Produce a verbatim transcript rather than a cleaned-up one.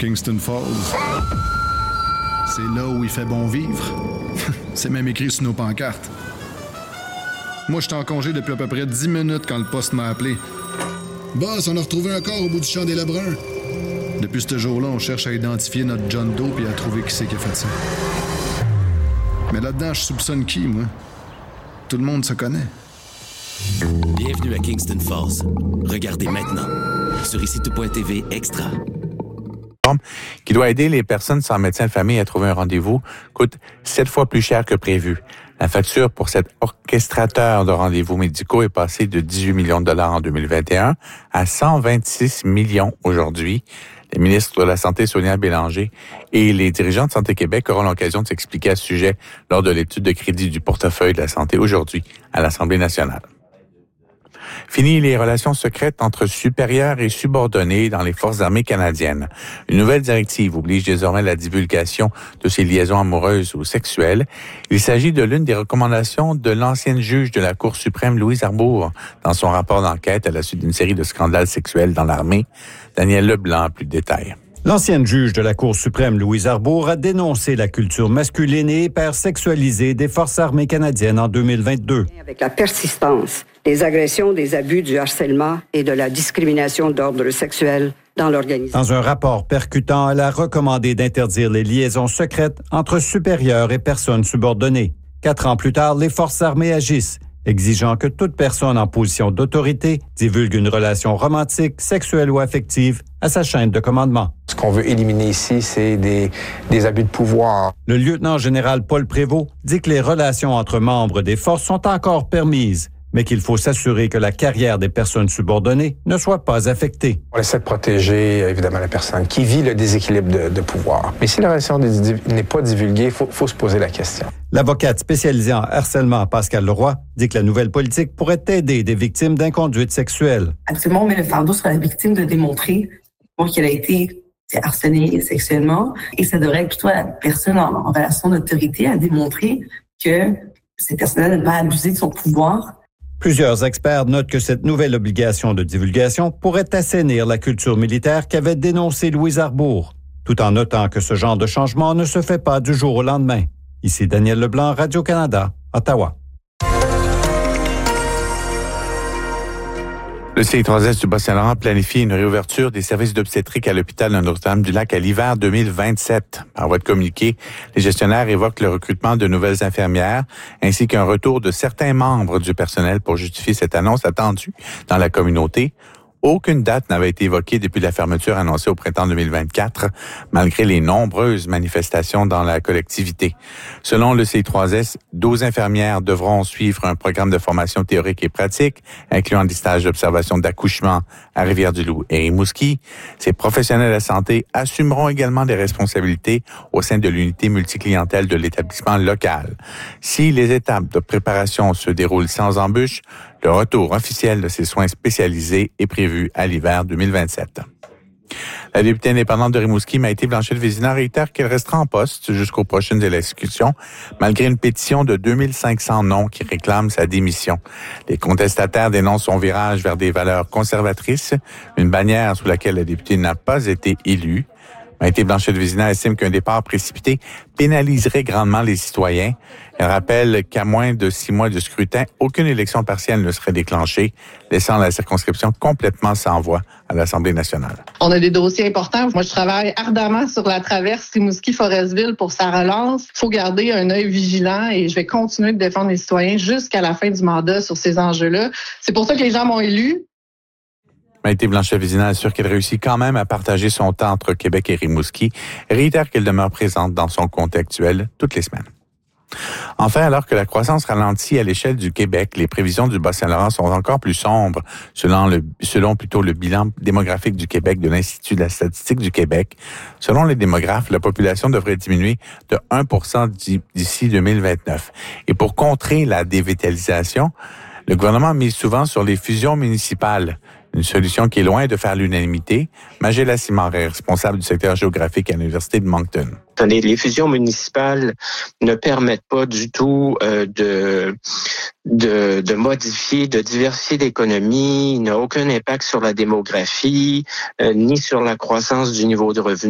Kingston Falls. C'est là où il fait bon vivre. C'est même écrit sur nos pancartes. Moi, j'étais en congé depuis à peu près dix minutes quand le poste m'a appelé. Boss, on a retrouvé un corps au bout du champ des Lebrun. Depuis ce jour-là, on cherche à identifier notre John Doe et à trouver qui c'est qui a fait ça. Mais là-dedans, je soupçonne qui, moi? Tout le monde se connaît. Bienvenue à Kingston Falls. Regardez maintenant sur ici tout point t v Extra. Qui doit aider les personnes sans médecin de famille à trouver un rendez-vous coûte sept fois plus cher que prévu. La facture pour cet orchestrateur de rendez-vous médicaux est passée de dix-huit millions de dollars en deux mille vingt et un à cent vingt-six millions aujourd'hui. Les ministres de la Santé, Sonia Bélanger, et les dirigeants de Santé Québec auront l'occasion de s'expliquer à ce sujet lors de l'étude de crédit du portefeuille de la santé aujourd'hui à l'Assemblée nationale. Fini les relations secrètes entre supérieurs et subordonnés dans les Forces armées canadiennes. Une nouvelle directive oblige désormais la divulgation de ces liaisons amoureuses ou sexuelles. Il s'agit de l'une des recommandations de l'ancienne juge de la Cour suprême, Louise Arbour, dans son rapport d'enquête à la suite d'une série de scandales sexuels dans l'armée. Daniel Leblanc, plus de détails. L'ancienne juge de la Cour suprême, Louise Arbour, a dénoncé la culture masculine et hypersexualisée des Forces armées canadiennes en deux mille vingt-deux. Avec la persistance des agressions, des abus, du harcèlement et de la discrimination d'ordre sexuel dans l'organisation. Dans un rapport percutant, elle a recommandé d'interdire les liaisons secrètes entre supérieurs et personnes subordonnées. Quatre ans plus tard, les Forces armées agissent, exigeant que toute personne en position d'autorité divulgue une relation romantique, sexuelle ou affective à sa chaîne de commandement. Ce qu'on veut éliminer ici, c'est des, des abus de pouvoir. Le lieutenant-général Paul Prévost dit que les relations entre membres des forces sont encore permises, mais qu'il faut s'assurer que la carrière des personnes subordonnées ne soit pas affectée. On essaie de protéger, évidemment, la personne qui vit le déséquilibre de, de pouvoir. Mais si la relation n'est pas divulguée, il faut, faut se poser la question. L'avocate spécialisée en harcèlement, Pascal Leroy, dit que la nouvelle politique pourrait aider des victimes d'inconduite sexuelle. Actuellement, on met le fardeau sur la victime de démontrer qu'elle a été harcelée sexuellement, et ça devrait être plutôt à la personne en, en relation d'autorité à démontrer que cette personne-là n'a pas abusé de son pouvoir. Plusieurs experts notent que cette nouvelle obligation de divulgation pourrait assainir la culture militaire qu'avait dénoncée Louise Arbour, tout en notant que ce genre de changement ne se fait pas du jour au lendemain. Ici Daniel Leblanc, Radio-Canada, Ottawa. Le C I trois S du Bas-Saint-Laurent planifie une réouverture des services d'obstétrique à l'hôpital de Notre-Dame-du-Lac à l'hiver deux mille vingt-sept. Par voie de communiqué, les gestionnaires évoquent le recrutement de nouvelles infirmières ainsi qu'un retour de certains membres du personnel pour justifier cette annonce attendue dans la communauté. Aucune date n'avait été évoquée depuis la fermeture annoncée au printemps deux mille vingt-quatre, malgré les nombreuses manifestations dans la collectivité. Selon le C I trois S, douze infirmières devront suivre un programme de formation théorique et pratique, incluant des stages d'observation d'accouchement à Rivière-du-Loup et Rimouski. Ces professionnels de la santé assumeront également des responsabilités au sein de l'unité multiclientèle de l'établissement local. Si les étapes de préparation se déroulent sans embûche, le retour officiel de ces soins spécialisés est prévu à l'hiver deux mille vingt-sept. La députée indépendante de Rimouski, Maïté Blanchet-Vézina, réitère qu'elle restera en poste jusqu'aux prochaines élections, malgré une pétition de deux mille cinq cents noms qui réclament sa démission. Les contestataires dénoncent son virage vers des valeurs conservatrices, une bannière sous laquelle la députée n'a pas été élue. Maïté Blanchet-Vézina estime qu'un départ précipité pénaliserait grandement les citoyens. Elle rappelle qu'à moins de six mois de scrutin, aucune élection partielle ne serait déclenchée, laissant la circonscription complètement sans voix à l'Assemblée nationale. On a des dossiers importants. Moi, je travaille ardemment sur la traverse Rimouski-Forestville pour sa relance. Il faut garder un œil vigilant et je vais continuer de défendre les citoyens jusqu'à la fin du mandat sur ces enjeux-là. C'est pour ça que les gens m'ont élu. Maïté Blanchet-Vézina assure qu'elle réussit quand même à partager son temps entre Québec et Rimouski et réitère qu'elle demeure présente dans son compte actuel toutes les semaines. Enfin, alors que la croissance ralentit à l'échelle du Québec, les prévisions du Bas-Saint-Laurent sont encore plus sombres, selon le, selon plutôt le bilan démographique du Québec de l'Institut de la statistique du Québec. Selon les démographes, la population devrait diminuer de un pour cent d'ici deux mille vingt-neuf. Et pour contrer la dévitalisation, le gouvernement mise souvent sur les fusions municipales. Une solution qui est loin de faire l'unanimité. Magella Simard est responsable du secteur géographique à l'Université de Moncton. Les fusions municipales ne permettent pas du tout euh, de, de, de modifier, de diversifier l'économie. Il n'a aucun impact sur la démographie, euh, ni sur la croissance du niveau de revenu.